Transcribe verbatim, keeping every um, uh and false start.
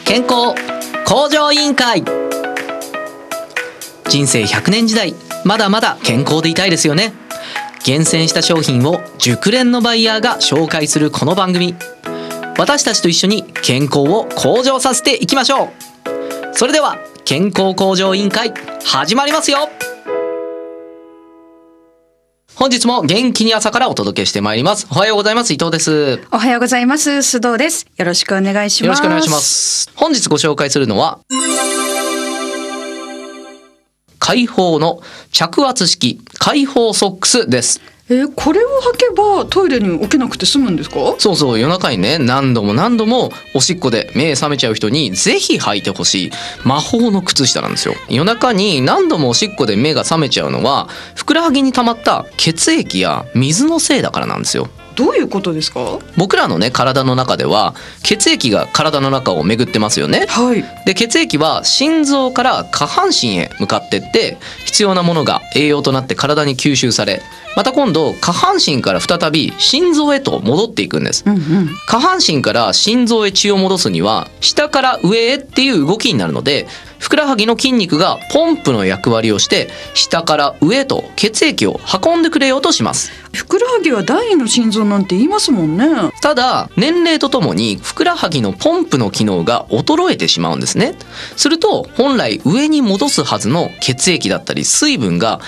健康向上委員会。人生ひゃくねん時代、まだまだ健康でいたいですよね。厳選した商品を熟練のバイヤーが紹介するこの番組、私たちと一緒に健康を向上させていきましょう。それでは健康向上委員会始まりますよ。本日も元気に朝からお届けしてまいります。おはようございます。伊藤です。 おはようございます。須藤です。よろしくお願いします。 よろしくお願いします。本日ご紹介するのは開放の着圧式開放ソックスです。 えー、これを履けばトイレに置けなくて済むんですか？ そうそう、夜中にね、何度も何度もおしっこで目覚めちゃう人にぜひ履いてほしい魔法の靴下なんですよ。夜中に何度もおしっこで目が覚めちゃうのは、ふくらはぎに溜まった血液や水のせいだからなんですよ。 どういうことですか？ 僕らのね、体の中では血液が体の中を巡ってますよね。 はい。 で、血液は心臓から下半身へ向かってって、必要なものが栄養となって体に吸収され、また今度下半身から再び心臓へと戻っていくんです。 うんうん、 下半身から心臓へ血を戻すには下から上へっていう動きになるので、ふくらはぎの筋肉がポンプの役割をして下から上へと血液を運んでくれようとします。 ふくらはぎは第二の心臓なんて言いますもんね。 ただ年齢とともにふくらはぎのポンプの機能が衰えてしまうんですね。すると本来上に戻すはずの血液だったり水分が